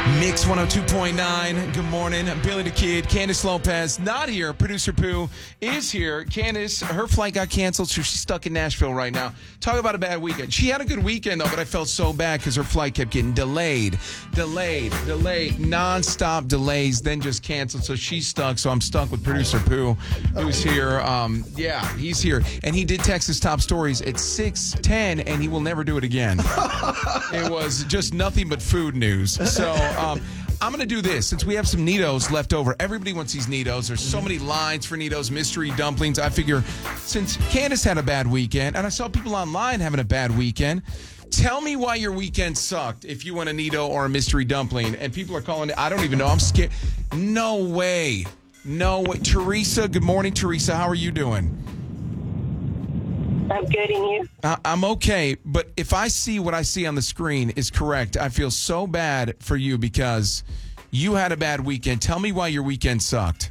Mix 102.9. Good morning. Billy the Kid. Candace Lopez not here. Producer Pooh is here. Candace, her flight got canceled, so she's stuck in Nashville right now. Talk about a bad weekend. She had a good weekend, though, but I felt so bad because her flight kept getting delayed, nonstop delays, then just canceled. So she's stuck, so I'm stuck with Producer Pooh, who's here. He's here. And he did text his top stories at 6:10, and he will never do it again. It was just nothing but food news. So I'm going to do this. Since we have some Nitos left over, everybody wants these Nitos. There's so many lines for Nitos, mystery dumplings. I figure since Candace had a bad weekend, and I saw people online having a bad weekend, tell me why your weekend sucked if you want a Nito or a mystery dumpling. And people are calling it, I don't even know. I'm scared. No way. No way. Teresa, good morning, Teresa. How are you doing? I'm good, and you? I'm okay, but if I see what I see on the screen is correct, I feel so bad for you because you had a bad weekend. Tell me why your weekend sucked.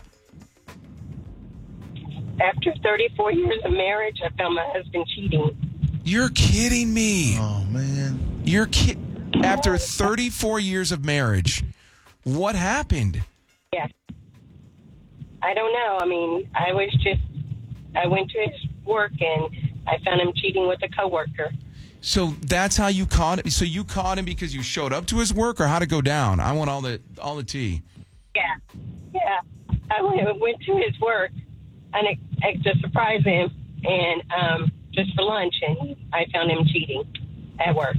After 34 years of marriage, I found my husband cheating. You're kidding me. Oh, man. After 34 years of marriage, what happened? Yeah. I don't know. I mean, I went to his work, and I found him cheating with a coworker. So that's how you caught it? So you caught him because you showed up to his work, or how'd it go down? I want all the tea. Yeah. I went to his work and to surprise him, and just for lunch, and I found him cheating at work.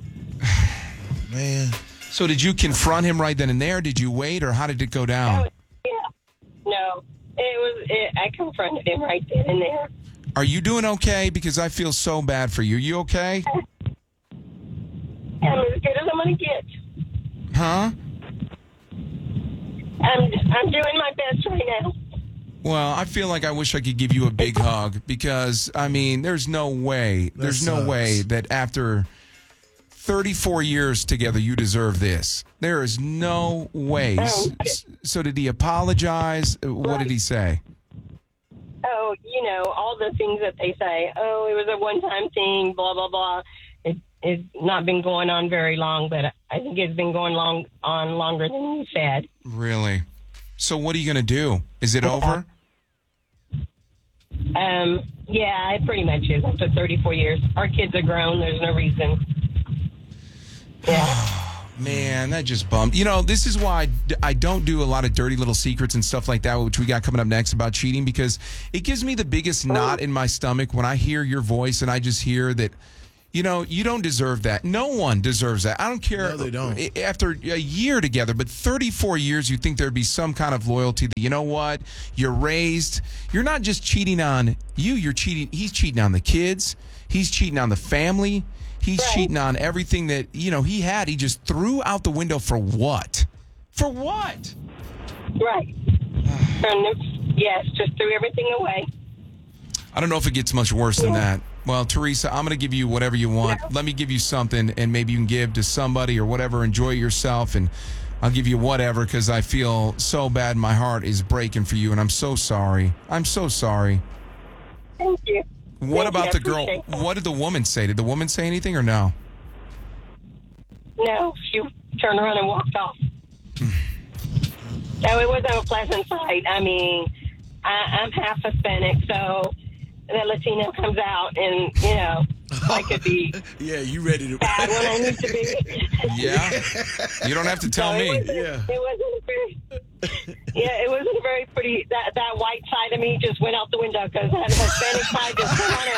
Man. So did you confront him right then and there? Did you wait, or how did it go down? No. I confronted him right then and there. Are you doing okay? Because I feel so bad for you. You okay? I'm as good as I'm going to get. Huh? I'm doing my best right now. Well, I feel like I wish I could give you a big hug because, I mean, there's no way that after 34 years together you deserve this. There is no way. So did he apologize? What did he say? Oh, all the things that they say. Oh, it was a one-time thing, blah, blah, blah. It's not been going on very long, but I think it's been going on longer than you said. Really? So what are you going to do? Is it over? Yeah, it pretty much is. After 34 years. Our kids are grown. There's no reason. Yeah. Man, that just bummed. This is why I don't do a lot of dirty little secrets and stuff like that, which we got coming up next about cheating, because it gives me the biggest knot in my stomach when I hear your voice and I just hear that, you don't deserve that. No one deserves that. I don't care. No, they don't. After a year together, but 34 years, you think there'd be some kind of loyalty that, you know what, you're not just cheating on you, he's cheating on the kids, he's cheating on the family. He's cheating on everything that, he had. He just threw out the window for what? For what? Right. Yes, just threw everything away. I don't know if it gets much worse than that. Well, Teresa, I'm going to give you whatever you want. No. Let me give you something, and maybe you can give to somebody or whatever. Enjoy yourself, and I'll give you whatever because I feel so bad. My heart is breaking for you, and I'm so sorry. I'm so sorry. Thank you. What about the girl? What did the woman say? Did the woman say anything or no? No, she turned around and walked off. No, it wasn't a pleasant sight. I mean, I'm half Hispanic, so the Latino comes out and, I could be yeah, you ready to bad when I need to be. Yeah. You don't have to tell me. It wasn't very pretty. That white side of me just went out the window because that Hispanic side just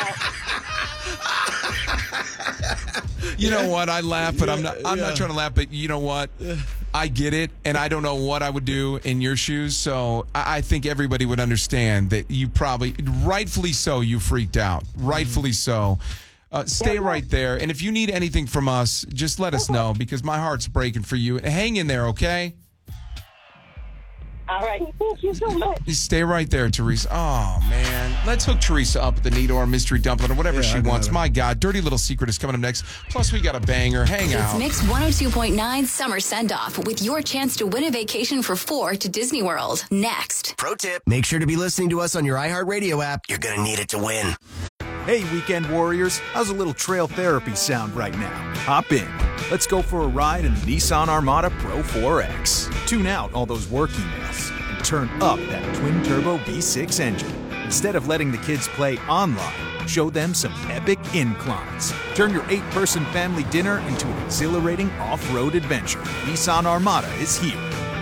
went out. You know what? I laugh, but I'm not trying to laugh, but you know what? I get it, and I don't know what I would do in your shoes, so I think everybody would understand that you probably, rightfully so, you freaked out. Rightfully so. Stay right there, and if you need anything from us, just let us know, because my heart's breaking for you. Hang in there, okay? All right. Thank you so much. Stay right there, Teresa. Oh, man. Let's hook Teresa up with the Nito or mystery dumpling or whatever she wants. My God. Dirty Little Secret is coming up next. Plus, we got a banger. Hang out. It's Mix 102.9 Summer Send-Off with your chance to win a vacation for 4 to Disney World. Next. Pro tip, make sure to be listening to us on your iHeartRadio app. You're going to need it to win. Hey, weekend warriors, how's a little trail therapy sound right now? Hop in. Let's go for a ride in the Nissan Armada Pro 4X. Tune out all those work emails and turn up that twin-turbo V6 engine. Instead of letting the kids play online, show them some epic inclines. Turn your 8-person family dinner into an exhilarating off-road adventure. Nissan Armada is here.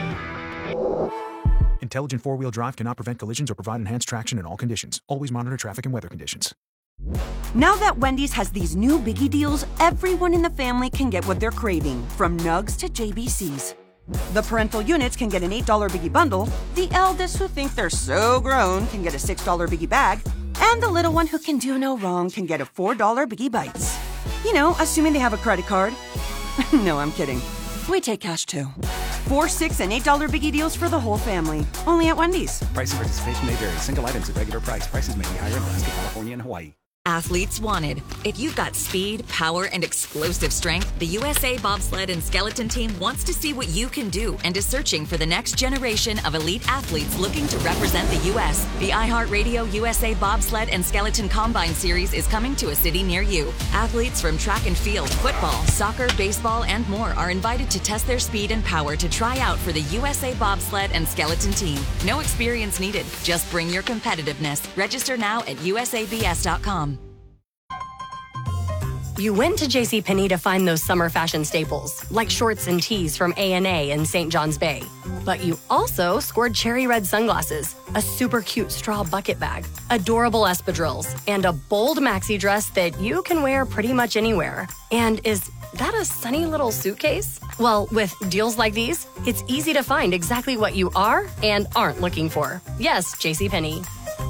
Intelligent four-wheel drive cannot prevent collisions or provide enhanced traction in all conditions. Always monitor traffic and weather conditions. Now that Wendy's has these new biggie deals, everyone in the family can get what they're craving, from nugs to JBCs. The parental units can get an $8 biggie bundle, the eldest who think they're so grown can get a $6 biggie bag, and the little one who can do no wrong can get a $4 biggie bites. You know, assuming they have a credit card. No, I'm kidding. We take cash too. 4, $6, and $8 biggie deals for the whole family. Only at Wendy's. Price and participation may vary. Single items at regular price. Prices may be higher in Alaska, California, and Hawaii. Athletes wanted. If you've got speed, power, and explosive strength, the USA Bobsled and Skeleton Team wants to see what you can do and is searching for the next generation of elite athletes looking to represent the U.S. The iHeartRadio USA Bobsled and Skeleton Combine Series is coming to a city near you. Athletes from track and field, football, soccer, baseball, and more are invited to test their speed and power to try out for the USA Bobsled and Skeleton Team. No experience needed. Just bring your competitiveness. Register now at usabs.com. You went to JCPenney to find those summer fashion staples, like shorts and tees from A&A and St. John's Bay. But you also scored cherry red sunglasses, a super cute straw bucket bag, adorable espadrilles, and a bold maxi dress that you can wear pretty much anywhere. And is that a sunny little suitcase? Well, with deals like these, it's easy to find exactly what you are and aren't looking for. Yes, JCPenney.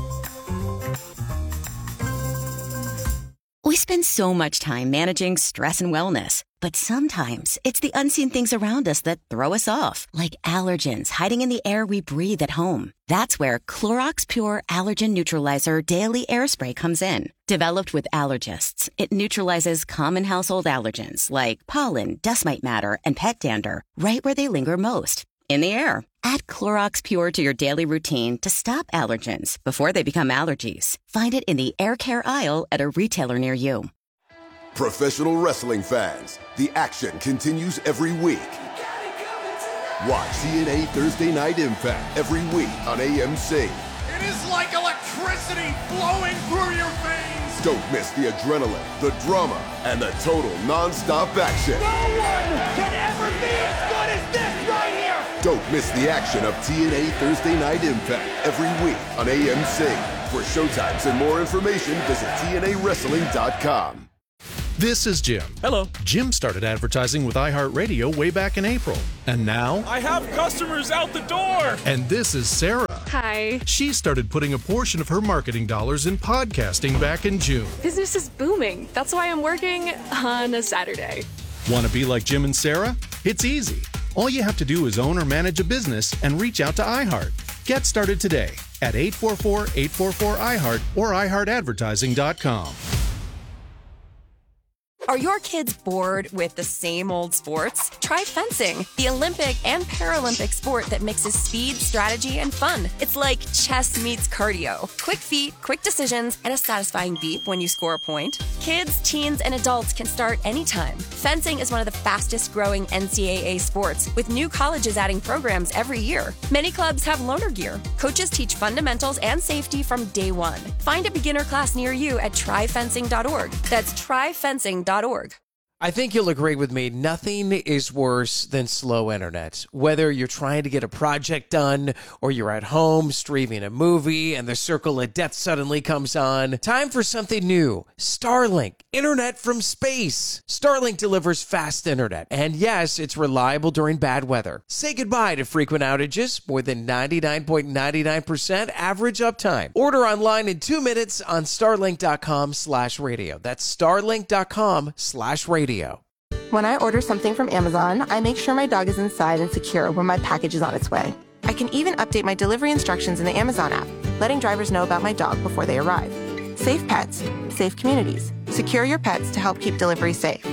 We spend so much time managing stress and wellness, but sometimes it's the unseen things around us that throw us off, like allergens hiding in the air we breathe at home. That's where Clorox Pure Allergen Neutralizer Daily Air Spray comes in. Developed with allergists, it neutralizes common household allergens like pollen, dust mite matter, and pet dander right where they linger most, in the air. Add Clorox Pure to your daily routine to stop allergens before they become allergies. Find it in the air care aisle at a retailer near you. Professional wrestling fans, the action continues every week. Watch TNA Thursday Night Impact every week on AMC. It is like electricity flowing through your veins. Don't miss the adrenaline, the drama, and the total non-stop action. No one can ever be as good as this right here. Don't miss the action of TNA Thursday Night Impact every week on AMC. For showtimes and more information, visit TNAWrestling.com. This is Jim. Hello. Jim started advertising with iHeartRadio way back in April. And now... I have customers out the door! And this is Sarah. Hi. She started putting a portion of her marketing dollars in podcasting back in June. Business is booming. That's why I'm working on a Saturday. Want to be like Jim and Sarah? It's easy. All you have to do is own or manage a business and reach out to iHeart. Get started today at 844-844-iHeart or iHeartAdvertising.com. Are your kids bored with the same old sports? Try fencing, the Olympic and Paralympic sport that mixes speed, strategy, and fun. It's like chess meets cardio. Quick feet, quick decisions, and a satisfying beep when you score a point. Kids, teens, and adults can start anytime. Fencing is one of the fastest growing NCAA sports, with new colleges adding programs every year. Many clubs have loaner gear. Coaches teach fundamentals and safety from day one. Find a beginner class near you at tryfencing.org. That's tryfencing.org. I think you'll agree with me, nothing is worse than slow internet. Whether you're trying to get a project done or you're at home streaming a movie and the circle of death suddenly comes on. Time for something new. Starlink, internet from space. Starlink delivers fast internet. And yes, it's reliable during bad weather. Say goodbye to frequent outages. More than 99.99% average uptime. Order online in 2 minutes on starlink.com/radio. That's starlink.com/radio. When I order something from Amazon, I make sure my dog is inside and secure when my package is on its way. I can even update my delivery instructions in the Amazon app, letting drivers know about my dog before they arrive. Safe pets, safe communities. Secure your pets to help keep delivery safe.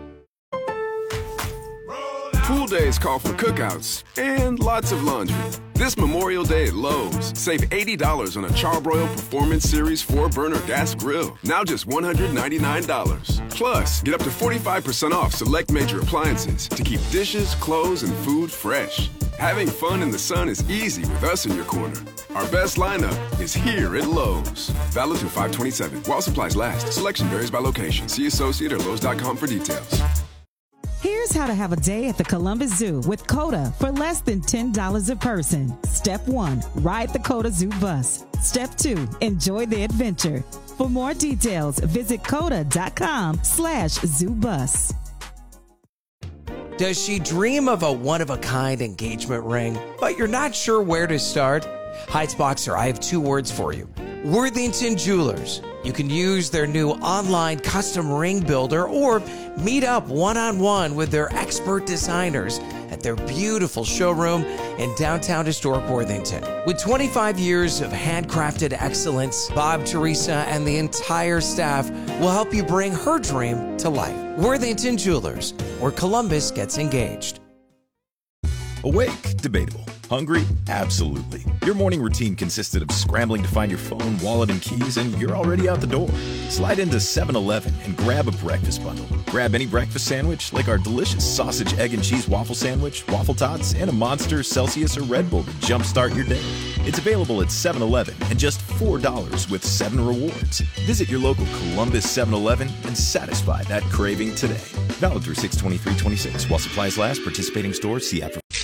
Pool days call for cookouts and lots of laundry. This Memorial Day at Lowe's, save $80 on a Charbroil Performance Series 4-burner gas grill. Now just $199. Plus, get up to 45% off select major appliances to keep dishes, clothes, and food fresh. Having fun in the sun is easy with us in your corner. Our best lineup is here at Lowe's. Valid through 5/27. While supplies last. Selection varies by location. See associate or Lowe's.com for details. Here's how to have a day at the Columbus Zoo with COTA for less than $10 a person. Step 1, ride the COTA Zoo bus. Step 2, enjoy the adventure. For more details, visit COTA.com/ZooBus. Does she dream of a one-of-a-kind engagement ring, but you're not sure where to start? Heights Boxer, I have 2 words for you. Worthington Jewelers. You can use their new online custom ring builder or meet up one-on-one with their expert designers at their beautiful showroom in downtown historic Worthington. With 25 years of handcrafted excellence, Bob, Teresa, and the entire staff will help you bring her dream to life. Worthington Jewelers, where Columbus gets engaged. Awake? Debatable. Hungry? Absolutely. Your morning routine consisted of scrambling to find your phone, wallet, and keys, and you're already out the door. Slide into 7-Eleven and grab a breakfast bundle. Grab any breakfast sandwich, like our delicious sausage, egg, and cheese waffle sandwich, waffle tots, and a Monster, Celsius, or Red Bull to jumpstart your day. It's available at 7-Eleven and just $4 with 7 rewards. Visit your local Columbus 7-Eleven and satisfy that craving today. Valid through 6/23/26 while supplies last. Participating stores, see app for...